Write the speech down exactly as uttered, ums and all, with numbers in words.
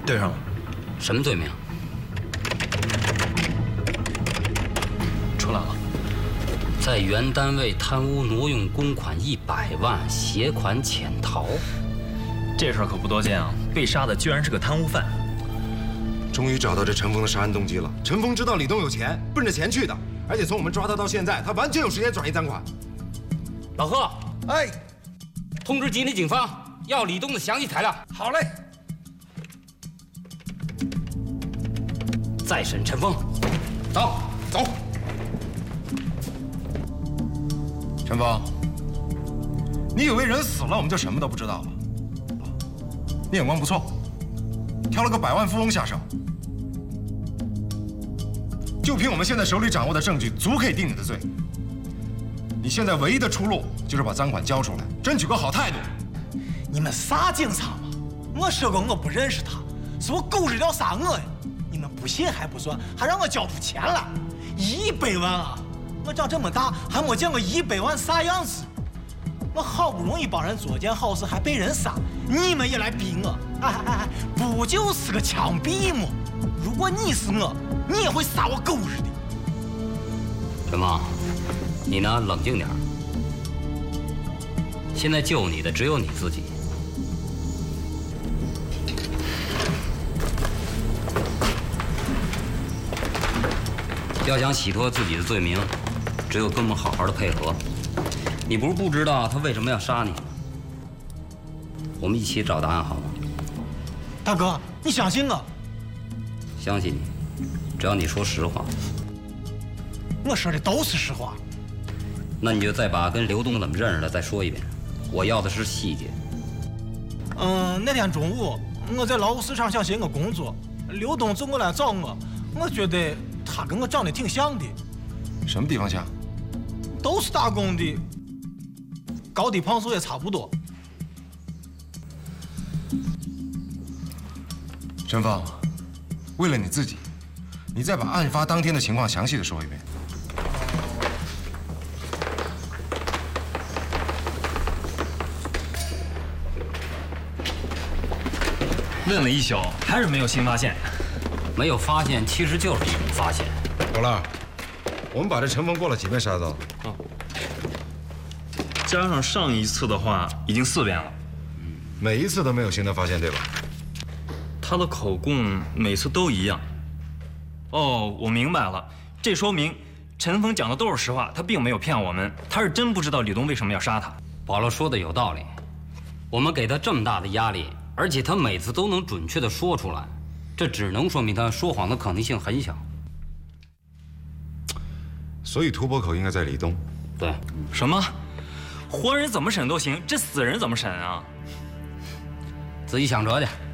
对上了。 什么罪名？ 出来了。 在原单位贪污挪用公款一百万，携款潜逃。 这事儿可不多见啊！被杀的居然是个贪污犯。 终于找到这陈峰的杀人动机了。陈峰知道李东有钱，奔着钱去的，而且从我们抓他到现在，他完全有时间转移赃款。 老贺， 哎， 通知吉林警方要李东的详细材料。 好嘞。 再审陈峰。走走。 陈峰，你以为人死了我们就什么都不知道了？你眼光不错，挑了个百万富翁下手。就凭我们现在手里掌握的证据，足可以定你的罪。你现在唯一的出路就是把赃款交出来，争取个好态度。 你们啥警察嘛？我说过我不认识他，是我狗日要杀我呀！你们不信还不算，还让我交出钱了，一百万啊！我长这么大还没见过一百万啥样子。我好不容易帮人做件好事，还被人杀，你们也来逼我！哎哎哎，不就是个枪毙吗？如果你是我，你也会杀我狗日的！ 陈峰，你呢？冷静点。现在救你的只有你自己。要想洗脱自己的罪名，只有跟我们好好的配合。你不是不知道他为什么要杀你吗？我们一起找答案好吗？ 大哥，你相信我？ 相信你，只要你说实话。 我说的都是实话。 那你就再把跟刘东怎么认识的再说一遍，我要的是细节。 嗯，那天中午我在劳务市场想寻个工作，刘东走过来找我，我觉得他跟我长得挺像的。 什么地方像？ 都是打工的，高低胖瘦也差不多。 陈峰，为了你自己，你再把案发当天的情况详细的说一遍。 问了一宿，还是没有新发现。 没有发现，其实就是一种发现。 老二，我们把这陈峰过了几遍杀刀？ 啊，加上上一次的话，已经四遍了。 嗯，每一次都没有新的发现，对吧？ 他的口供每次都一样。哦，我明白了，这说明陈峰讲的都是实话，他并没有骗我们，他是真不知道李东为什么要杀他。 保罗说的有道理，我们给他这么大的压力，而且他每次都能准确的说出来，这只能说明他说谎的可能性很小。 所以突破口应该在李东。 对。 什么？活人怎么审都行，这死人怎么审啊？ 自己想辙去。